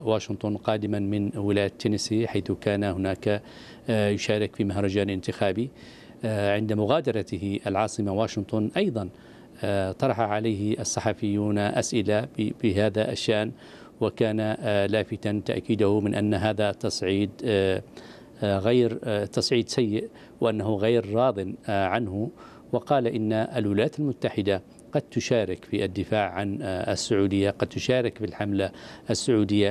واشنطن قادما من ولاية تينيسي، حيث كان هناك يشارك في مهرجان انتخابي. عند مغادرته العاصمة واشنطن أيضا طرح عليه الصحفيون أسئلة بهذا الشأن، وكان لافتا تأكيده من أن هذا تصعيد سيء وأنه غير راض عنه، وقال إن الولايات المتحدة قد تشارك في الدفاع عن السعودية، قد تشارك في الحملة السعودية